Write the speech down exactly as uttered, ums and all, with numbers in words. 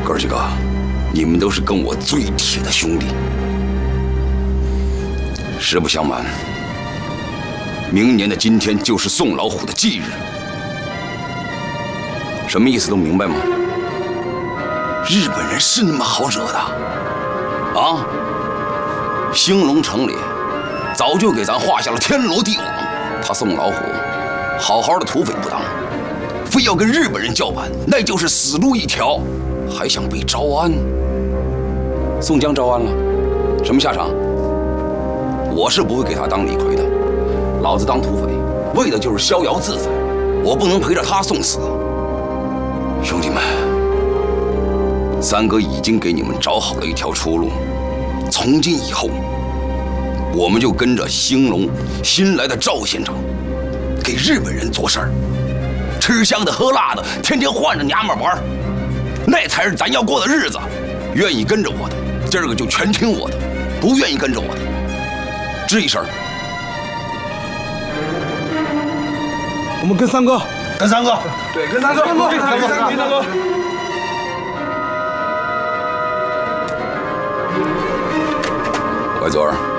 哥儿几个，你们都是跟我最铁的兄弟。实不相瞒，明年的今天就是宋老虎的忌日。什么意思都明白吗？日本人是那么好惹的？啊？兴隆城里早就给咱画下了天罗地网，他宋老虎好好的土匪不当，非要跟日本人叫板，那就是死路一条，还想被招安。宋江招安了，什么下场？我是不会给他当李逵的，老子当土匪，为的就是逍遥自在，我不能陪着他送死。兄弟们，三哥已经给你们找好了一条出路，从今以后，我们就跟着兴隆新来的赵县长，给日本人做事儿，吃香的喝辣的，天天换着娘们玩，那才是咱要过的日子。愿意跟着我的，今儿个就全听我的；不愿意跟着我的，吱一声。 我们跟三哥， 跟三哥， 对，跟三哥，跟三哥，跟三哥，跟三哥。 怀左儿。